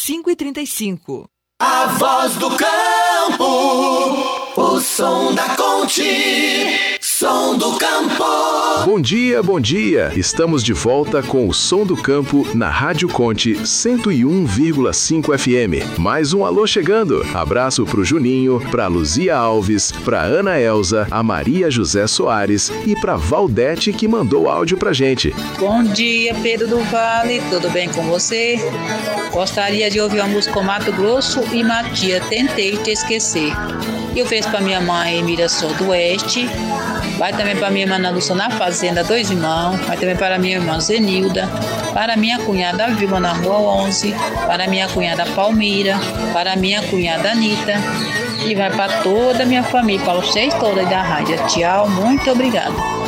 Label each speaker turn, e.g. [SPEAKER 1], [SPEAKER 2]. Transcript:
[SPEAKER 1] 5h35.
[SPEAKER 2] A voz do campo, o som da Conte, som do campo.
[SPEAKER 3] Bom dia, bom dia. Estamos de volta com o Som do Campo na Rádio Conte 101,5 FM. Mais um alô chegando. Abraço pro Juninho, pra Luzia Alves, pra Ana Elza, a Maria José Soares e pra Valdete que mandou áudio pra gente.
[SPEAKER 4] Bom dia, Pedro do Vale, tudo bem com você? Gostaria de ouvir a música Mato Grosso e Matia, Tentei Te Esquecer. Eu fiz para minha mãe Mirassol do Oeste, vai também para minha irmã Lúcia na Fazenda Dois Irmãos, vai também para minha irmã Zenilda, para minha cunhada Vilma na Rua 11, para minha cunhada Palmira, para minha cunhada Anitta e vai para toda a minha família, para vocês todas da rádio. Tchau, muito obrigada.